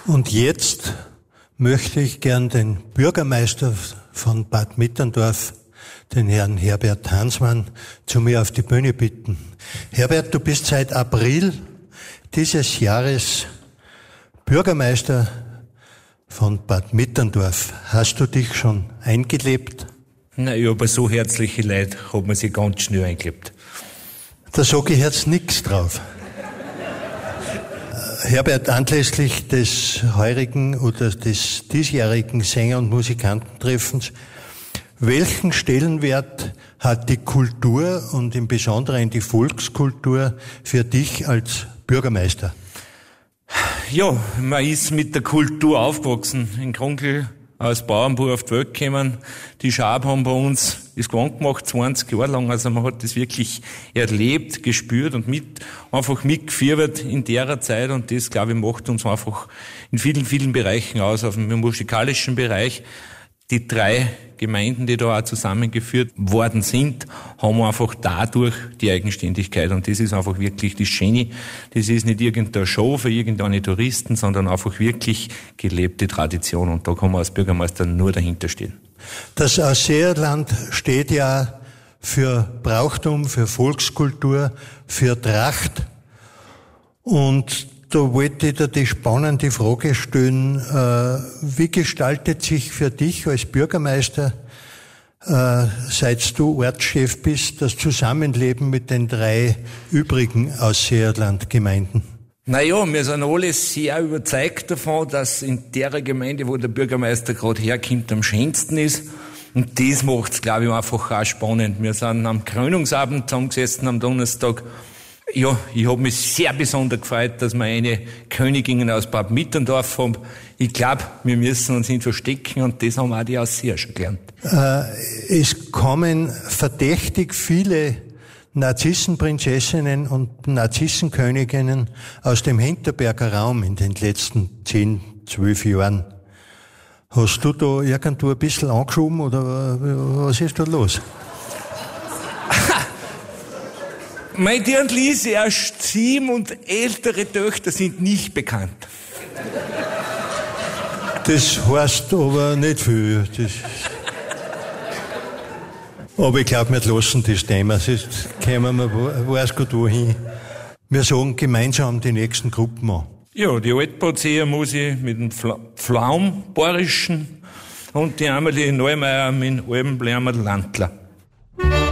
Und jetzt möchte ich gern den Bürgermeister von Bad Mitterndorf, den Herrn Herbert Hansmann, zu mir auf die Bühne bitten. Herbert, du bist seit April dieses Jahres Bürgermeister von Bad Mitterndorf. Hast du dich schon eingelebt? Naja, aber so herzliche Leute hat man sich ganz schnell eingelebt. Da sage ich jetzt nichts drauf. Herbert, anlässlich des heurigen oder des diesjährigen Sänger- und Musikantentreffens, welchen Stellenwert hat die Kultur und im Besonderen die Volkskultur für dich als Bürgermeister? Ja, man ist mit der Kultur aufgewachsen. In Krunkl als Bauernbub auf die Welt gekommen. Die Schab haben bei uns das gewohnt gemacht, 20 Jahre lang. Also man hat das wirklich erlebt, gespürt und einfach mitgefiebert in der Zeit. Und das, glaube ich, macht uns einfach in vielen, vielen Bereichen aus. Auf dem musikalischen Bereich, die 3 Gemeinden, die da auch zusammengeführt worden sind, haben einfach dadurch die Eigenständigkeit. Und das ist einfach wirklich das Schöne. Das ist nicht irgendeine Show für irgendeine Touristen, sondern einfach wirklich gelebte Tradition. Und da kann man als Bürgermeister nur dahinter stehen. Das Ausseerland steht ja für Brauchtum, für Volkskultur, für Tracht. Und da wollte ich dir die spannende Frage stellen, wie gestaltet sich für dich als Bürgermeister, seit du Ortschef bist, das Zusammenleben mit den 3 übrigen Ausseerlandgemeinden? Naja, wir sind alle sehr überzeugt davon, dass in der Gemeinde, wo der Bürgermeister gerade herkommt, am schönsten ist. Und das macht's, glaube ich, einfach auch spannend. Wir sind am Krönungsabend zusammengesessen am Donnerstag. Ja, ich habe mich sehr besonders gefreut, dass wir eine Königin aus Bad Mitterndorf haben. Ich glaube, wir müssen uns nicht verstecken und das haben auch die Ausseher schon gelernt. Es kommen verdächtig viele Narzissenprinzessinnen und Narzissenköniginnen aus dem Hinterberger Raum in den letzten 10, 12 Jahren. Hast du da irgendwo ein bisschen angeschoben oder was ist da los? Mein Dirndl ist erst 7 und ältere Töchter sind nicht bekannt. Das heißt aber nicht viel. Aber ich glaube, wir lassen das Thema. Sonst kommen wir, weiß Gott wohin. Wir sagen gemeinsam die nächsten Gruppen an. Ja, die Altbauzeher muss ich mit dem Pflaumbayerischen und die Amelie Neumeier mit dem Albenbleimer Landler.